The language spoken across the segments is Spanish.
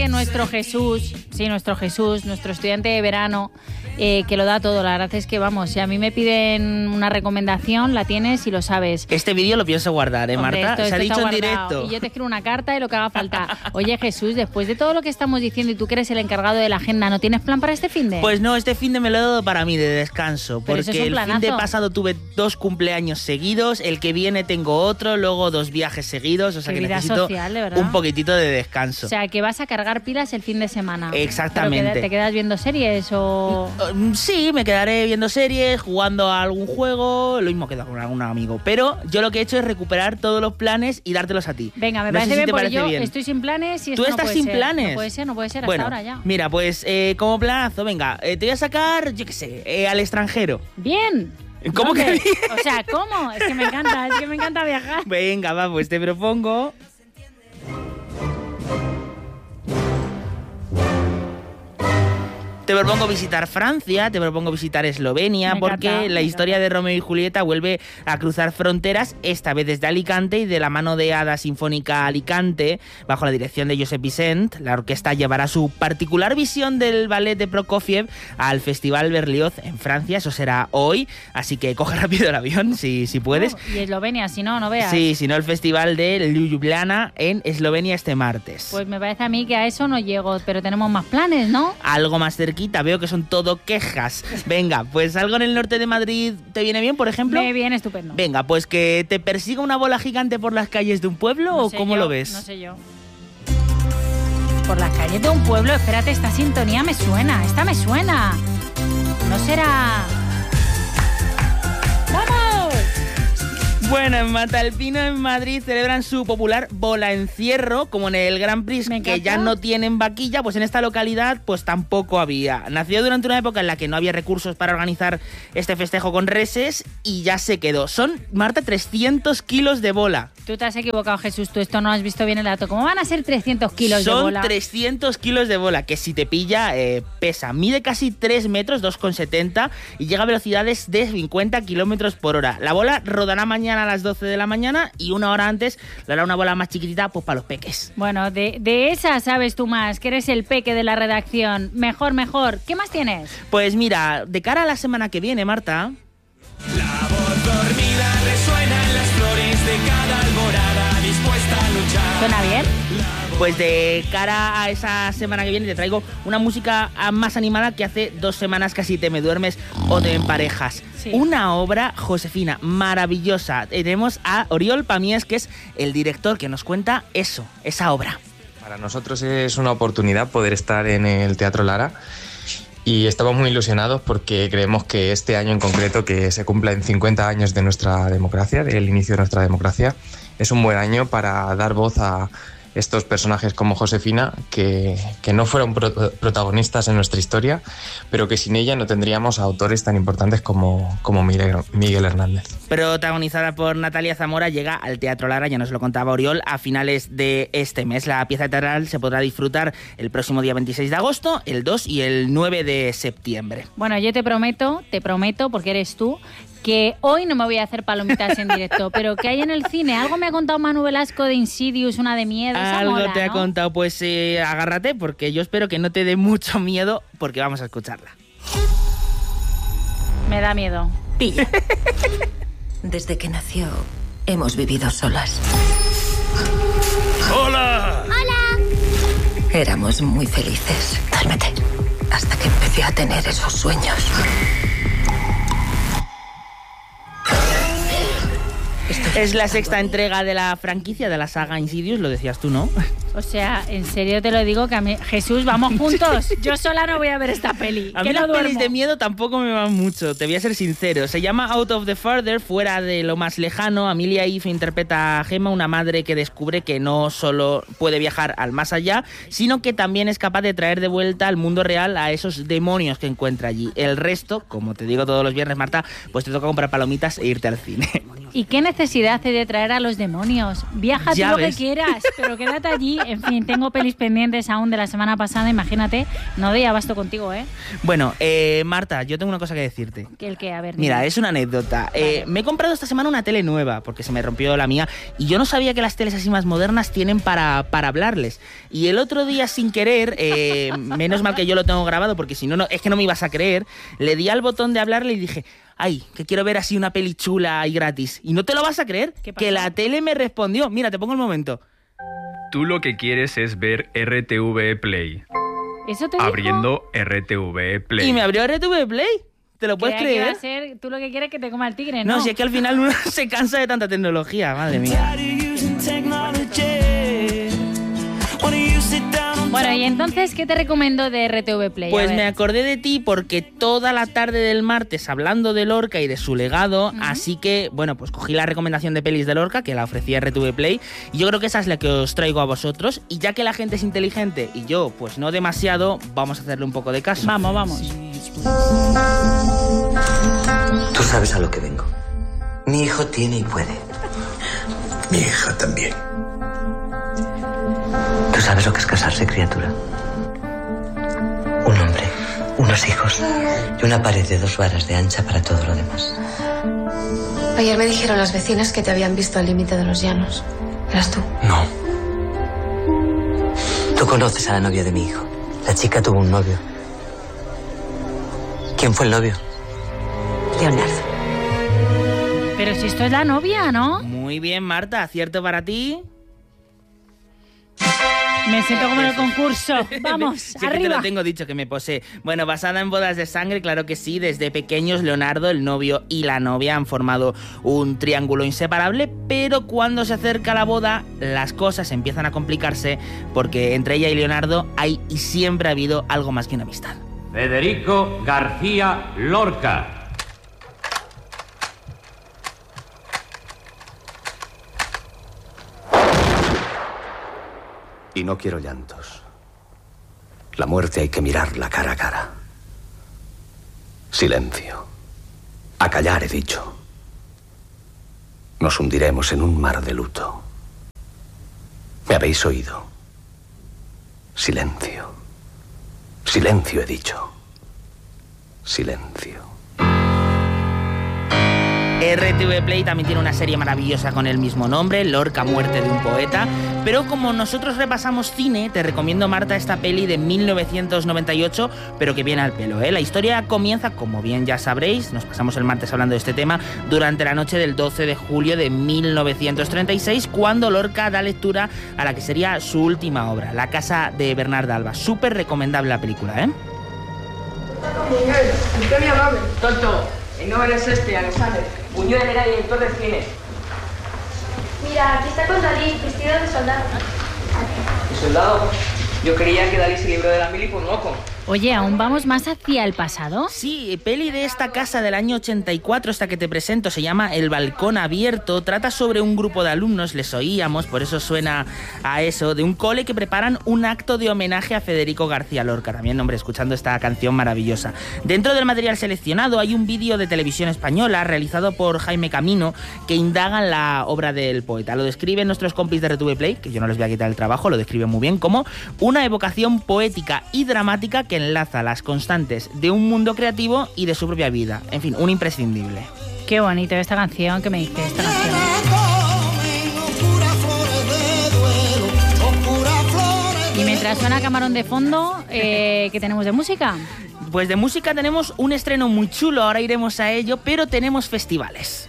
que nuestro Jesús, nuestro estudiante de verano, que lo da todo. La verdad es que, vamos, si a mí me piden una recomendación, la tienes y lo sabes. Este vídeo lo pienso guardar, Hombre, Marta? Se ha dicho en directo. Y yo te escribo una carta y lo que haga falta. Oye, Jesús, después de todo lo que estamos diciendo y tú que eres el encargado de la agenda, ¿no tienes plan para este finde? Pues no, este finde me lo he dado para mí, de descanso. Pero porque el finde pasado tuve 2 cumpleaños seguidos, el que viene tengo otro, luego 2 viajes seguidos, o sea que necesito social, un poquitito de descanso. O sea, que vas a cargar pilas el fin de semana. Exactamente. ¿Pero te quedas viendo series o...? Sí, me quedaré viendo series, jugando a algún juego, lo mismo que con algún amigo. Pero yo lo que he hecho es recuperar todos los planes y dártelos a ti. Venga, me parece bien, porque yo estoy sin planes y esto ¿Tú estás sin planes? No puede ser, bueno, hasta ahora ya. Mira, pues como planazo, venga, te voy a sacar, yo qué sé, al extranjero. Bien. ¿Cómo que bien? O sea, ¿cómo? Es que me encanta viajar. Venga, va, pues te propongo... Te propongo visitar Francia, te propongo visitar Eslovenia, porque la historia de Romeo y Julieta vuelve a cruzar fronteras, esta vez desde Alicante y de la mano de Hada Sinfónica Alicante, bajo la dirección de Josep Vicent. La orquesta llevará su particular visión del ballet de Prokofiev al Festival Berlioz en Francia, eso será hoy, así que coge rápido el avión si puedes. Y Eslovenia, si no veas. Sí, si no, el Festival de Ljubljana en Eslovenia este martes. Pues me parece a mí que a eso no llego, pero tenemos más planes, ¿no? Algo más cerquita, veo que son todo quejas. Venga, pues algo en el norte de Madrid te viene bien, por ejemplo. Me viene estupendo. Venga, pues que te persiga una bola gigante por las calles de un pueblo, ¿o cómo lo ves? No sé yo. Por las calles de un pueblo, espérate, esta sintonía me suena, esta me suena. ¿No será...? ¡Vamos! Bueno, en Matalpino, en Madrid, celebran su popular bola encierro, como en el Grand Prix, que ya no tienen vaquilla, pues en esta localidad pues tampoco había. Nació durante una época en la que no había recursos para organizar este festejo con reses y ya se quedó. Son, Marta, 300 kilos de bola. Tú te has equivocado, Jesús, tú esto no has visto bien el dato. ¿Cómo van a ser 300 kilos de bola? Son 300 kilos de bola, que si te pilla, pesa. Mide casi 3 metros, 2,70, y llega a velocidades de 50 kilómetros por hora. La bola rodará mañana a las 12 de la mañana y una hora antes le hará una bola más chiquitita, pues para los peques. Bueno, de esa sabes tú más, que eres el peque de la redacción. Mejor. ¿Qué más tienes? Pues mira, de cara a la semana que viene, Marta... La voz dormida resuena en las flores de cada alborada, dispuesta a luchar. ¿Suena bien? Pues de cara a esa semana que viene te traigo una música más animada que hace 2 semanas casi te me duermes o te emparejas. Sí. Una obra, Josefina, maravillosa. Tenemos a Oriol Pamiés, que es el director que nos cuenta esa obra. Para nosotros es una oportunidad poder estar en el Teatro Lara y estamos muy ilusionados porque creemos que este año en concreto, que se cumplen 50 años de nuestra democracia, del inicio de nuestra democracia, es un buen año para dar voz a estos personajes como Josefina, que no fueron protagonistas en nuestra historia, pero que sin ella no tendríamos a autores tan importantes como Miguel Hernández. Protagonizada por Natalia Zamora, llega al Teatro Lara, ya nos lo contaba Oriol, a finales de este mes. La pieza teatral se podrá disfrutar el próximo día 26 de agosto, el 2 y el 9 de septiembre. Bueno, yo te prometo, porque eres tú, que hoy no me voy a hacer palomitas en directo, pero que hay en el cine. Algo me ha contado Manu Velasco de Insidious, una de miedo. Algo mola, te ha contado, pues agárrate, porque yo espero que no te dé mucho miedo, porque vamos a escucharla. Me da miedo. Pilla. Desde que nació, hemos vivido solas. ¡Hola! ¡Hola! Éramos muy felices. Cálmate. Hasta que empecé a tener esos sueños. Es la 6ª entrega de la franquicia de la saga Insidious, lo decías tú, ¿no? O sea, en serio te lo digo, que a mí... Jesús, vamos juntos. Yo sola no voy a ver esta peli. A mí las pelis de miedo tampoco me van mucho, te voy a ser sincero. Se llama Out of the Further, fuera de lo más lejano. Amelia Eve interpreta a Gemma, una madre que descubre que no solo puede viajar al más allá, sino que también es capaz de traer de vuelta al mundo real a esos demonios que encuentra allí. El resto, como te digo todos los viernes, Marta, pues te toca comprar palomitas e irte al cine. ¿Y qué necesidad hace de traer a los demonios? Viaja tú lo que quieras, pero quédate allí. En fin, tengo pelis pendientes aún de la semana pasada, imagínate. No doy abasto contigo, ¿eh? Bueno, Marta, yo tengo una cosa que decirte. ¿El qué? A ver, mira, dime. es una anécdota. Vale. Me he comprado esta semana una tele nueva, porque se me rompió la mía, y yo no sabía que las teles así más modernas tienen para hablarles. Y el otro día, sin querer, menos mal que yo lo tengo grabado, porque si no, es que no me ibas a creer, le di al botón de hablarle y dije... Ay, que quiero ver así una peli chula y gratis. Y no te lo vas a creer, que la tele me respondió. Mira, te pongo el momento. Tú lo que quieres es ver RTV Play. ¿Eso te Abriendo dijo? RTV Play. ¿Y me abrió RTV Play? ¿Te lo puedes creer? Que va a ser, tú lo que quieres es que te coma el tigre, ¿no? No, si es que al final uno se cansa de tanta tecnología, madre mía. Bueno, y entonces, ¿qué te recomiendo de RTV Play? Pues me acordé de ti porque toda la tarde del martes hablando de Lorca y de su legado, así que, bueno, pues cogí la recomendación de pelis de Lorca, que la ofrecía RTV Play, y yo creo que esa es la que os traigo a vosotros, y ya que la gente es inteligente y yo, pues no demasiado, vamos a hacerle un poco de caso. Vamos. Tú sabes a lo que vengo. Mi hijo tiene y puede. Mi hija también. ¿Tú sabes lo que es casarse, criatura? Un hombre, unos hijos y una pared de 2 varas de ancha para todo lo demás. Ayer me dijeron las vecinas que te habían visto al límite de los llanos. ¿Eras tú? No. Tú conoces a la novia de mi hijo. La chica tuvo un novio. ¿Quién fue el novio? Leonardo. Pero si esto es la novia, ¿no? Muy bien, Marta, acierto para ti. Me siento como en el concurso. Vamos, sí, arriba. que te lo tengo dicho, que me posee. Bueno, basada en bodas de sangre, claro que sí. Desde pequeños, Leonardo, el novio y la novia han formado un triángulo inseparable, pero cuando se acerca la boda, las cosas empiezan a complicarse porque entre ella y Leonardo hay y siempre ha habido algo más que una amistad. Federico García Lorca. Y no quiero llantos. La muerte hay que mirarla cara a cara. Silencio. A callar he dicho. Nos hundiremos en un mar de luto. ¿Me habéis oído? Silencio. Silencio he dicho. Silencio. RTV Play también tiene una serie maravillosa con el mismo nombre, Lorca, muerte de un poeta. Pero como nosotros repasamos cine, te recomiendo, Marta, esta peli de 1998, pero que viene al pelo, ¿eh? La historia comienza, como bien ya sabréis, nos pasamos el martes hablando de este tema, durante la noche del 12 de julio de 1936, cuando Lorca da lectura a la que sería su última obra, La casa de Bernarda Alba. Súper recomendable la película, ¿eh? Buñuel, el premio Nobel. Tonto, el Nobel es este, ya lo sabes. Buñuel era director de cine. Mira, aquí está con Dalí, vestido de soldado. ¿De soldado? Yo creía que Dalí se libró de la mili por loco. Oye, ¿aún vamos más hacia el pasado? Sí, peli de esta casa del año 84, esta que te presento, se llama El balcón abierto, trata sobre un grupo de alumnos, les oíamos, por eso suena a eso, de un cole que preparan un acto de homenaje a Federico García Lorca, también, hombre, escuchando esta canción maravillosa. Dentro del material seleccionado hay un vídeo de Televisión Española realizado por Jaime Camino que indaga en la obra del poeta. Lo describen nuestros compis de RTV Play, que yo no les voy a quitar el trabajo, lo describen muy bien, como una evocación poética y dramática que enlaza las constantes de un mundo creativo y de su propia vida. En fin, un imprescindible. Qué bonito esta canción, ¿qué me dice esta canción? Y mientras suena Camarón de fondo, ¿qué tenemos de música? Pues de música tenemos un estreno muy chulo, ahora iremos a ello, pero tenemos festivales.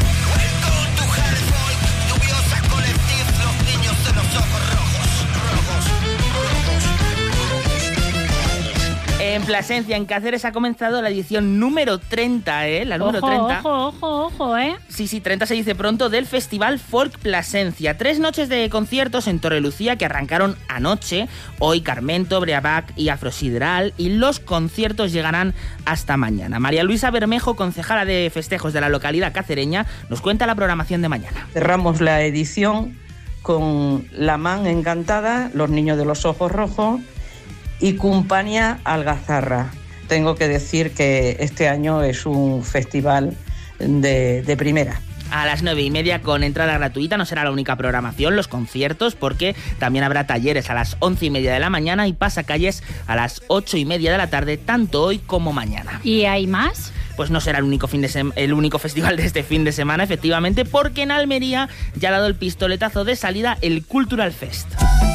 En Plasencia, en Cáceres, ha comenzado la edición número 30, ¿eh? La número 30. Ojo, ¿eh? Sí, 30 se dice pronto, del Festival Folk Plasencia. 3 noches de conciertos en Torrelucía que arrancaron anoche. Hoy Carmento, Breabac y Afrosideral. Y los conciertos llegarán hasta mañana. María Luisa Bermejo, concejala de festejos de la localidad cacereña, nos cuenta la programación de mañana. Cerramos la edición con La Man Encantada, Los Niños de los Ojos Rojos y Cumpania Algazarra. Tengo que decir que este año es un festival de primera. A las 9:30 con entrada gratuita. No será la única programación, los conciertos, porque también habrá talleres a las 11:30 de la mañana y pasacalles a las 8:30 de la tarde, tanto hoy como mañana. ¿Y hay más? Pues no será el único festival de este fin de semana, efectivamente, porque en Almería ya ha dado el pistoletazo de salida el Cultural Fest.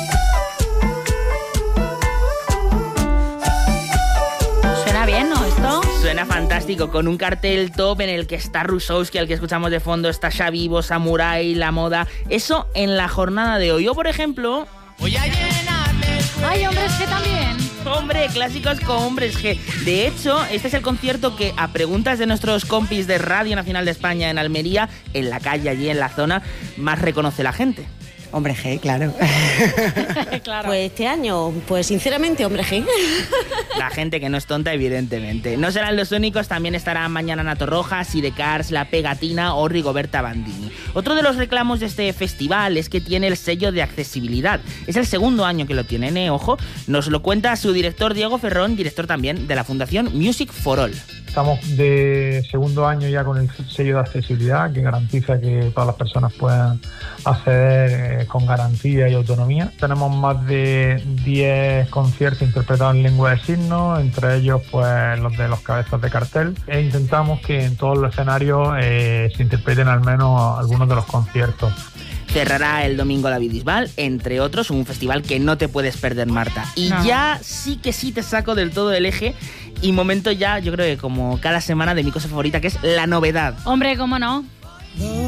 Suena bien, ¿no? Esto suena fantástico, con un cartel top en el que está Rusowski, al que escuchamos de fondo, está Xavivo, Samurai, La Moda. Eso en la jornada de hoy. O, por ejemplo... Voy a llenarme. ¡Ay, Hombres G también! Hombre, clásicos con Hombres G. De hecho, este es el concierto que, a preguntas de nuestros compis de Radio Nacional de España en Almería, en la calle, allí en la zona, más reconoce la gente. Hombres G, claro. Claro. Pues este año, pues sinceramente, Hombres G. La gente que no es tonta, evidentemente. No serán los únicos, también estarán mañana Nato Rojas, Sidecars, La Pegatina o Rigoberta Bandini. Otro de los reclamos de este festival es que tiene el sello de accesibilidad. Es el segundo año que lo tienen, ojo. Nos lo cuenta su director Diego Ferrón, director también de la Fundación Music for All. Estamos de segundo año ya con el sello de accesibilidad que garantiza que todas las personas puedan acceder con garantía y autonomía. Tenemos más de 10 conciertos interpretados en lengua de signos, entre ellos pues los de los cabezas de cartel, e intentamos que en todos los escenarios se interpreten al menos algunos de los conciertos. Cerrará el domingo David Bisbal, entre otros, un festival que no te puedes perder, Marta. Y no. Ya sí que sí te saco del todo el eje y momento ya, yo creo que como cada semana, de mi cosa favorita, que es la novedad. Hombre, ¿cómo no?